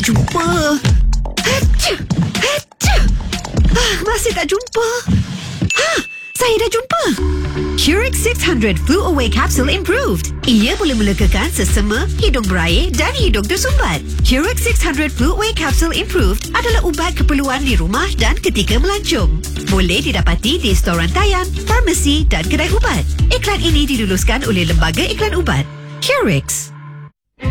tak jumpa. Masih tak jumpa. Saya dah jumpa. Curix 600 Flu Away Capsule Improved. Ia boleh melegakan sesama, hidung berair dan hidung tersumbat. Curix 600 Flu Away Capsule Improved adalah ubat keperluan di rumah dan ketika melancong. Boleh didapati di storan rantaian, farmasi dan kedai ubat. Iklan ini diluluskan oleh Lembaga Iklan Ubat. Curix.